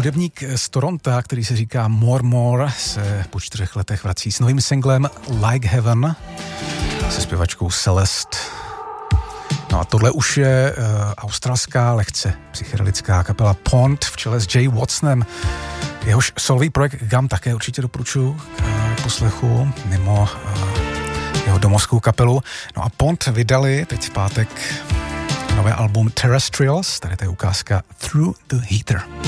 hudebník z Toronto, který se říká More, se po 4 letech vrací s novým singlem Like Heaven se zpěvačkou Celeste. No a tohle už je australská, lehce psychedelická kapela Pond v čele s Jay Watsonem. Jehož solový projekt Gum také určitě doporučuji k poslechu mimo jeho domovskou kapelu. No a Pond vydali teď v pátek nové album Terrestrials, tady je ukázka Through the Heater.